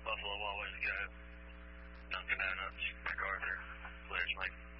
Buffalo Wild Wings guy, Dunkin' Donuts, MacArthur, Players Mike.